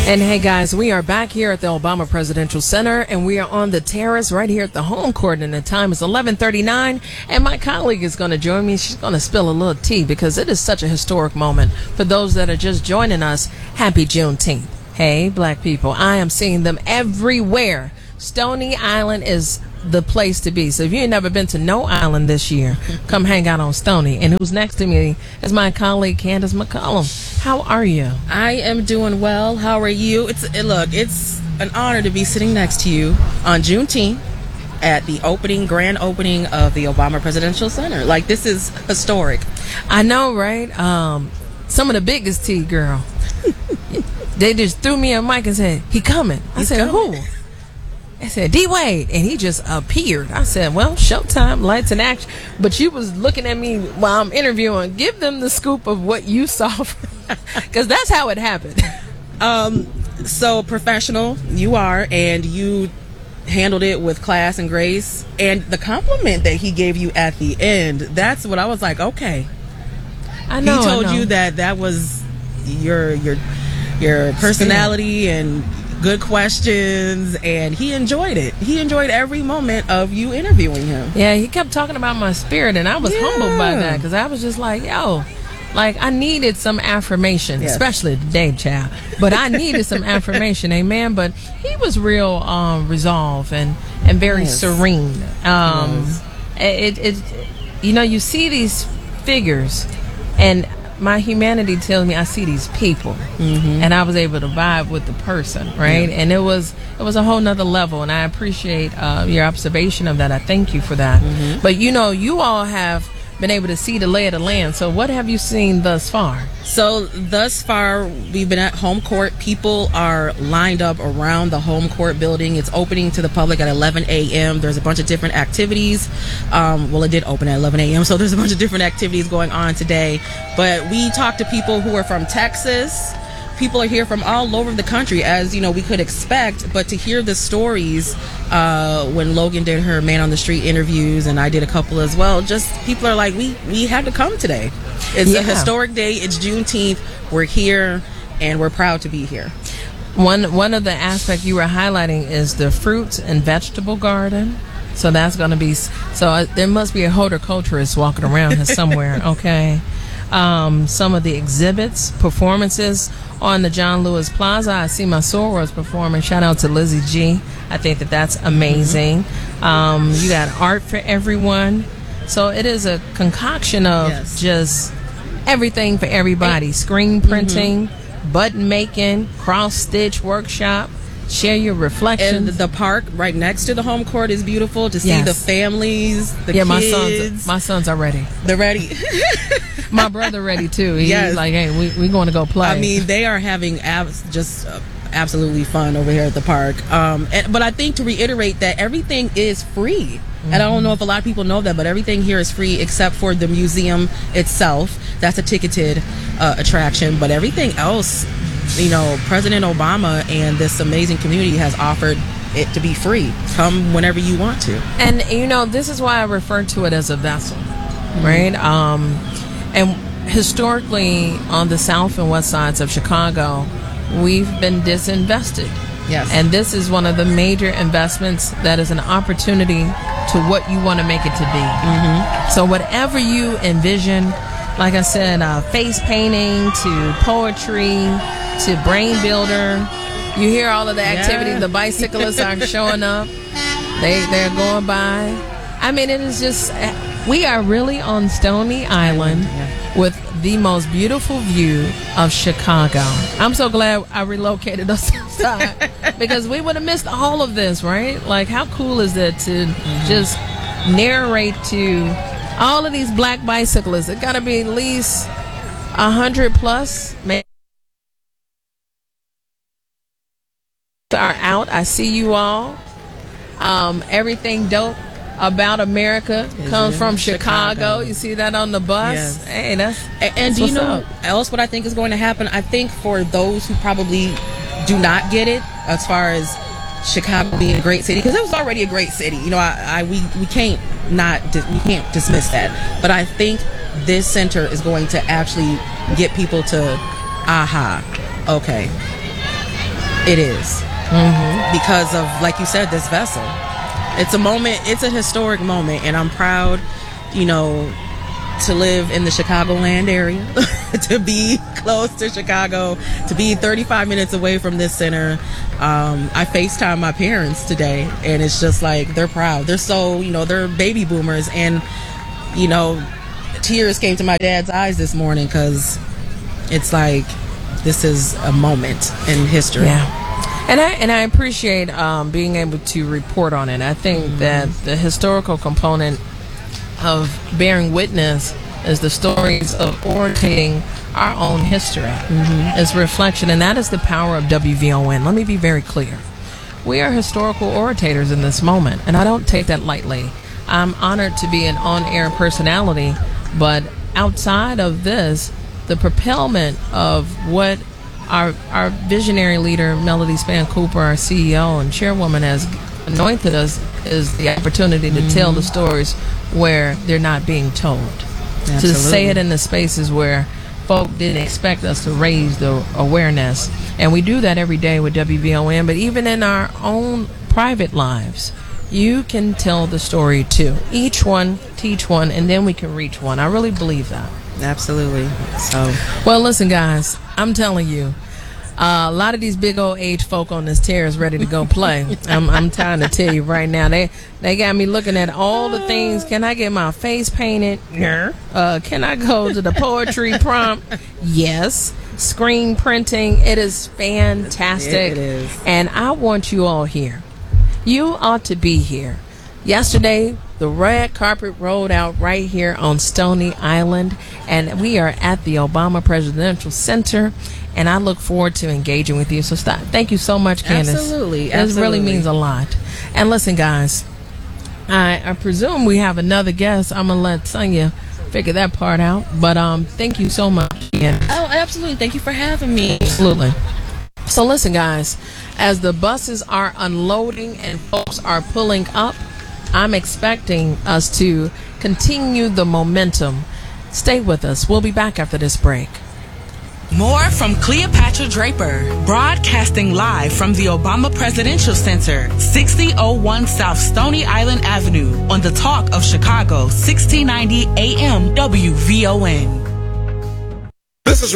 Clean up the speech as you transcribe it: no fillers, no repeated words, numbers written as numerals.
And hey guys, we are back here at the Obama Presidential Center, and we are on the terrace right here at the home court, and the time is 11:39, and my colleague is going to join me. She's going to spill a little tea because it is such a historic moment. For those that are just joining us, happy Juneteenth. Hey, black people, I am seeing them everywhere. Stony Island is the place to be. So if you ain't never been to no island this year, come hang out on Stony. And who's next to me is my colleague, Candace McCollum. How are you? I am doing well. How are you? It's an honor to be sitting next to you on Juneteenth at the grand opening of the Obama Presidential Center. Like, this is historic. I know, right? Some of the biggest tea, girl. They just threw me a mic and said, he coming. I said, who? I said, D-Wade, and he just appeared. I said, well, showtime, lights and action. But you was looking at me while I'm interviewing. Give them the scoop of what you saw, because that's how it happened. So professional you are, and you handled it with class and grace. And the compliment that he gave you at the end, that's what I was like, okay. I know. He told you that was your personality and good questions, and he enjoyed it. He enjoyed every moment of you interviewing him. Yeah, he kept talking about my spirit, and I was humbled by that, because I was just like, yo, like, I needed some affirmation, especially today, child. But I needed some affirmation, amen. But he was real resolved and very serene. You see these figures, and my humanity tells me I see these people, and I was able to vibe with the person, right? And it was a whole nother level, and I appreciate your observation of that. I thank you for that. But you all have been able to see the lay of the land. So what have you seen thus far? So thus far, we've been at home court. People are lined up around the home court building. It's opening to the public at 11 a.m. There's a bunch of different activities. It did open at 11 a.m., so there's a bunch of different activities going on today. But we talked to people who are from Texas. People are here from all over the country, as we could expect. But to hear the stories, when Logan did her Man on the Street interviews, and I did a couple as well, just people are like, we had to come today. It's a historic day. It's Juneteenth. We're here, and we're proud to be here. One of the aspects you were highlighting is the fruits and vegetable garden. So that's going to be, there must be a horticulturist walking around here somewhere, okay? Some of the exhibits, performances on the John Lewis Plaza. I see my sorors performing. Shout out to Lizzie G. I think that's amazing. You got art for everyone. So it is a concoction of just everything for everybody. Screen printing, button making, cross stitch workshop. Share your reflections. And the park right next to the home court is beautiful to see the families, the kids. My sons are ready. They're ready. My brother ready too. He's like, hey, we going to go play. I mean, they are having absolutely fun over here at the park. But I think to reiterate that everything is free. And I don't know if a lot of people know that, but everything here is free except for the museum itself. That's a ticketed attraction. But everything else, President Obama and this amazing community has offered it to be free. Come whenever you want to. And, this is why I refer to it as a vessel, right? And historically, on the south and west sides of Chicago, we've been disinvested. Yes. And this is one of the major investments that is an opportunity to what you want to make it to be. So whatever you envision, like I said, face painting to poetry to brain builder, you hear all of the activity. The bicyclists are showing up. They're going by. I mean, it is just, we are really on Stony Island with the most beautiful view of Chicago. I'm so glad I relocated us outside because we would have missed all of this, right? Like, how cool is it to just narrate to all of these black bicyclists? It got to be at least 100 plus. Man, are out. I see you all. Everything dope about America comes from Chicago. You see that on the bus? Yes. Hey, that's and do you know else what I think is going to happen? I think for those who probably do not get it, as far as Chicago being a great city, because it was already a great city. We can't dismiss that. But I think this center is going to actually get people to, okay, It is. Because of, like you said, this vessel. It's a moment, it's a historic moment, and I'm proud, you know, to live in the Chicagoland area, to be close to Chicago, to be 35 minutes away from this center. I FaceTime my parents today, and it's just like, they're proud. They're so, you know, they're baby boomers, and, you know, tears came to my dad's eyes this morning because it's like, this is a moment in history. Yeah. And I appreciate being able to report on it. I think that the historical component of bearing witness is the stories of orating our own history. It's reflection, and that is the power of WVON. Let me be very clear. We are historical orators in this moment, and I don't take that lightly. I'm honored to be an on-air personality, but outside of this, the propelment of what our visionary leader, Melody Span Cooper, our CEO and chairwoman, has anointed us is the opportunity to tell the stories where they're not being told. Absolutely. To say it in the spaces where folk didn't expect us to raise the awareness. And we do that every day with WVON, but even in our own private lives, you can tell the story too. Each one, teach one, and then we can reach one. I really believe that. Absolutely. So, well, listen, guys, I'm telling you, a lot of these big old age folk on this terrace ready to go play. I'm trying to tell you right now. They got me looking at all the things. Can I get my face painted? Can I go to the poetry prompt? Yes. Screen printing. It is fantastic. It is. And I want you all here. You ought to be here. Yesterday, the red carpet rolled out right here on Stony Island, and we are at the Obama Presidential Center, and I look forward to engaging with you. So thank you so much, Candace. Absolutely. This really means a lot. And listen, guys, I presume we have another guest. I'm going to let Sonia figure that part out, but thank you so much, Candace. Oh, absolutely. Thank you for having me. Absolutely. So listen, guys, as the buses are unloading and folks are pulling up, I'm expecting us to continue the momentum. Stay with us. We'll be back after this break. More from Cleopatra Draper, broadcasting live from the Obama Presidential Center, 6001 South Stony Island Avenue, on the Talk of Chicago, 1690 AM WVON.